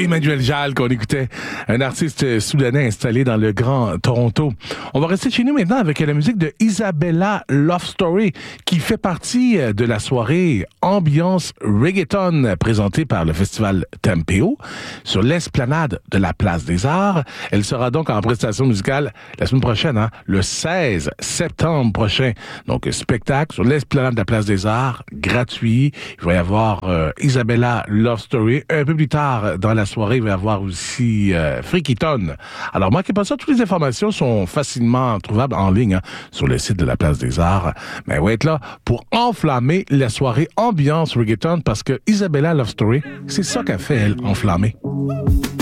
Emmanuel Jal qu'on écoutait, un artiste soudanais installé dans le Grand Toronto. On va rester chez nous maintenant avec la musique de Isabella Love Story qui fait partie de la soirée Ambiance Reggaeton présentée par le festival Tempéo sur l'esplanade de la Place des Arts. Elle sera donc en prestation musicale la semaine prochaine, le 16 septembre prochain. Donc spectacle sur l'esplanade de la Place des Arts, gratuit. Il va y avoir Isabella Love Story. Un peu plus tard dans la soirée, il va y avoir aussi Freakyton. Alors, manquez pas ça. Toutes les informations sont facilement trouvables en ligne sur le site de la Place des Arts. Mais on va être là pour enflammer la soirée ambiance reggaeton parce que Isabella Love Story, c'est ça qu'a fait, elle, enflammer.